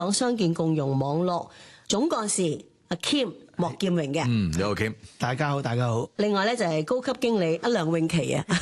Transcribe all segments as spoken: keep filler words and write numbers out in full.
港傷健共融網絡總幹事阿 Kim 莫劍榮嘅。 嗯，你好 Kim。 大家好，大家好。 另外咧就係高級經理阿梁詠琪啊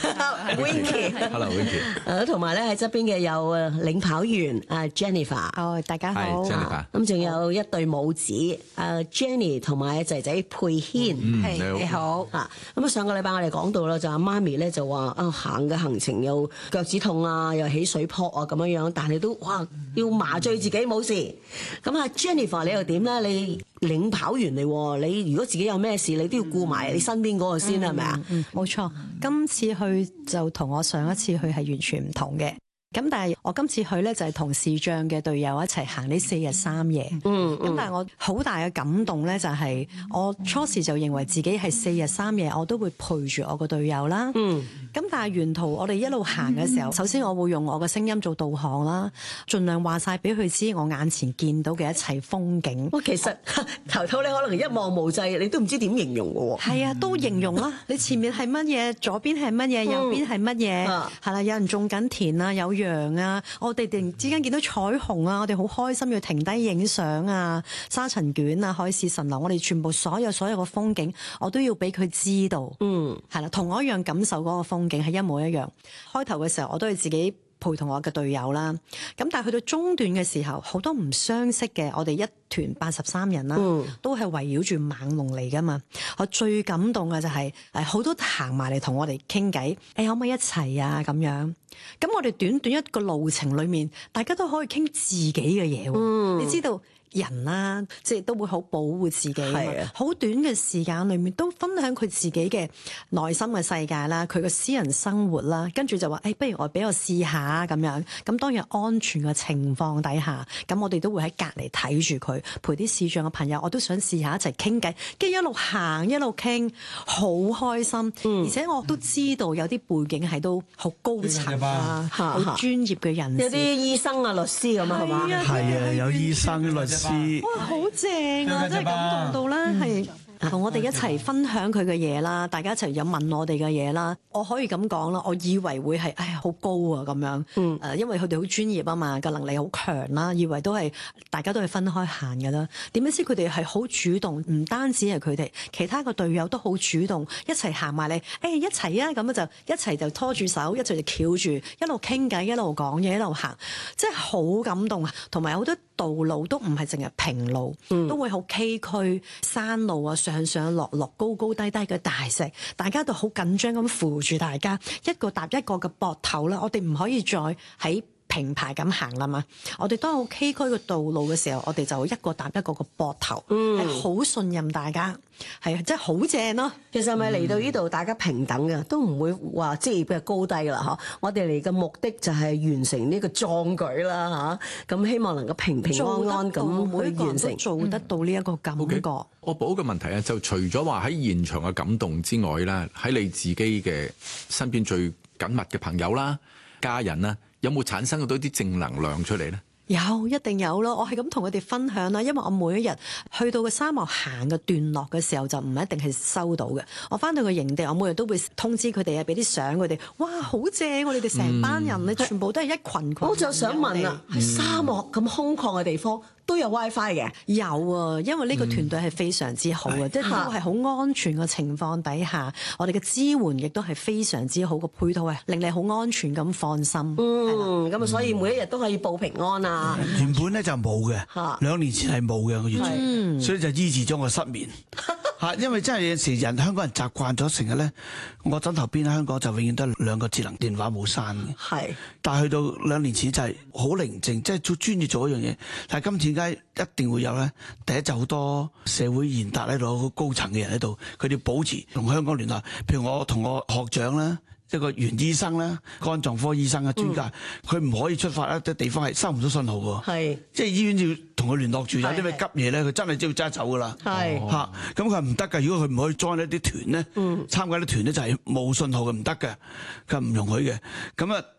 ，Winky。 Hello Winky。 誒，同埋咧喺側邊嘅有誒領跑員阿 Jennifer。 哦，大家好。 係 Jennifer。 咁仲有一對母子阿 Jenny 同埋仔仔佩軒。 係你好。 啊，咁啊上個禮拜我哋講到啦，就阿媽咪咧就話啊行嘅行程又腳趾痛啊，又起水泡啊咁樣樣，但係都哇要麻醉自己冇事。咁啊 Jennifer 你又點咧？你領跑員嚟喎，你如果自己有咩事，你都要顧埋你身邊嗰個先係咪啊？ 嗯，冇錯。今次去就同我上一次去係完全唔同嘅。咁但係我今次去咧就係同視障嘅隊友一齊行呢四日三夜。嗯，咁但係我好大嘅感動咧就係我初時就認為自己係四日三夜我都會陪住我個隊友啦。嗯，咁但係沿途我哋一路行嘅時候，首先我會用我嘅聲音做導航啦，盡量話晒俾佢知我眼前見到嘅一切風景。 哇，其實頭頭你可能一望無際，你都唔知點形容嘅喎。 係啊，都形容啦。你前面係乜嘢，左邊係乜嘢，右邊係乜嘢，係啦，有人種緊田啊，有羊啊，我哋突然之間見到彩虹啊，我哋好開心要停低影相啊，沙塵卷啊，海市蜃樓，我哋全部所有所有嘅風景，我都要俾佢知道。嗯，係啦，同我一樣感受嗰個風景係一模一樣。開頭嘅時候我都係自己陪同我嘅隊友啦，咁但係去到中段嘅時候，好多唔相識嘅，我哋一團八十三人啦，嗯、都係圍繞住猛龍嚟噶嘛。我最感動嘅就係誒好多行埋嚟同我哋傾偈，誒、欸、可唔可以一齊啊咁樣？咁我哋短短一個路程裏面，大家都可以傾自己嘅嘢。嗯、你知道人啦、啊，即係都會好保護自己。係啊，好短嘅時間裏面都分享佢自己嘅內心嘅世界啦，佢嘅私人生活啦，跟住就話誒、欸，不如我俾我試下咁樣。咁當然安全嘅情況底下，咁我哋都會喺隔離睇住佢，陪啲視障嘅朋友，我都想試下一齊傾偈，跟住一路行一路傾，好開心。嗯、而且我都知道有啲背景係都好高層啊，好專業嘅人士， 有啲醫生啊、律師咁啊，係嘛？ 係啊，有醫生、律師。 哇，好正啊！真係感動到啦，係同我哋一齊分享佢嘅嘢啦，大家一齊有問我哋嘅嘢啦。我可以咁講啦，我以為會係唉好高啊咁樣，誒、嗯，因為佢哋好專業啊嘛，個能力好強啦，以為都係大家都係分開行嘅啦。點解知佢哋係好主動？唔單止係佢哋，其他個隊友都好主動，一齊行埋嚟，誒一齊啊！咁就一齊就拖住手，一齊就翹住，一路傾偈，一路講嘢，一路行，真係好感動啊！同埋好多道路都唔係淨係平路，嗯、都會好崎嶇山路啊，上上落落，高高低低嘅大石，大家都好緊張咁扶住大家，一個搭一個嘅膊頭啦。我哋唔可以再喺平排咁行啦嘛。我哋當好崎嶇嘅道路嘅時候，我哋就一個搭一個嘅膊頭，係好、嗯、信任大家，係真係好正咯。 其實係咪嚟到呢度大家平等嘅，都唔會話職業嘅高低啦嗬。我哋嚟嘅目的就係完成呢個壯舉啦嚇，咁希望能夠平平安安咁去完成， 做得到呢一個感覺。 Okay. 我補個問題啊，就除咗話喺現場嘅感動之外咧，喺你自己嘅身邊最緊密嘅朋友啦、家人啦，有冇產生到啲正能量出嚟咧？ 有，一定有咯。我係咁同佢哋分享啦，因為我每一日去到個沙漠行嘅段落嘅時候，就唔一定係收到嘅。我翻到個營地，我每日都會通知佢哋啊，俾啲相佢哋。哇，好正！我哋哋成班人咧，嗯、全部都係一群群。 我就想問啊，喺沙漠咁空曠嘅地方，都有 WiFi 嘅？ 有啊，因為呢個團隊係非常之好嘅，即係、嗯、都係好安全嘅情況底下，我哋嘅支援亦都係非常之好嘅配套，係令你好安全咁放心。 嗯，咁啊，所以每一日都可以報平安啊！ 原本咧就冇嘅，兩年前係冇嘅，我完全，嗯、所以就醫治咗我失眠。嚇，因為真係有時人香港人習慣咗成日咧，我枕頭邊香港就永遠都係兩個智能電話冇閂嘅。係是，但係去到兩年前就係好寧靜，即係做專業做一樣嘢。但係今次點解一定會有咧？第一就好多社會賢達喺度，好高層嘅人喺度，佢哋保持同香港聯絡。譬如我同我學長啦。一個袁醫生啦，肝臟科醫生嘅專家，佢唔、嗯、可以出發一啲地方係收唔到信號喎。係是，即係醫院要同佢聯絡住，有啲咩急嘢咧，佢真係只要揸走噶啦。係是，嚇咁佢唔得㗎。如果佢唔可以 join 一啲團咧，嗯、參加啲團咧就係冇信號嘅，唔得嘅，佢唔容許嘅。咁啊，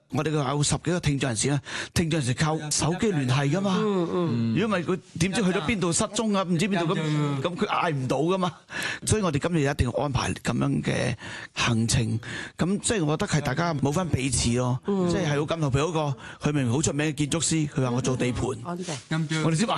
我哋有十幾個聽障人士咧，聽障人士靠手機聯繫噶嘛。如果唔係佢點知去咗邊度失蹤啊？唔知邊度咁，咁佢嗌唔到噶嘛。所以我哋今日一定要安排咁樣嘅行程。咁即係我覺得係大家冇分彼此咯。即係係好感動。譬如嗰個佢明明好出名嘅建築師，佢話我做地盤，我哋先話